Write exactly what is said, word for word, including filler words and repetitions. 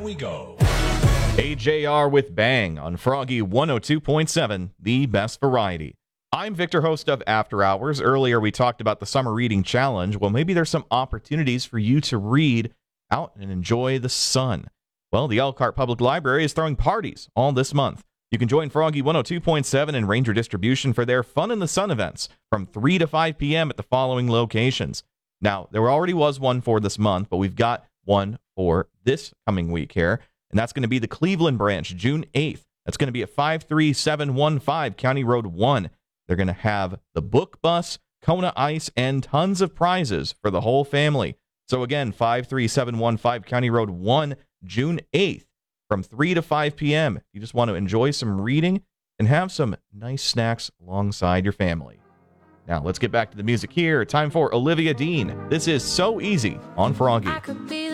we go. A J R with Bang on Froggy one oh two point seven, the best variety. I'm Victor, host of After Hours. Earlier, we talked about the Summer Reading Challenge. Well, maybe there's some opportunities for you to read out and enjoy the sun. Well, the Elkhart Public Library is throwing parties all this month. You can join Froggy one oh two point seven and Ranger Distribution for their Fun in the Sun events from three to five p.m. at the following locations. Now, there already was one for this month, but we've got one for this coming week here. And that's going to be the Cleveland branch, June eighth. That's going to be at five three seven one five County Road one. They're going to have the book bus, Kona Ice, and tons of prizes for the whole family. So again, five three seven one five County Road one, June eighth, from three to five p.m. If you just want to enjoy some reading and have some nice snacks alongside your family. Now, let's get back to the music here. Time for Olivia Dean. This is So Easy on Froggy.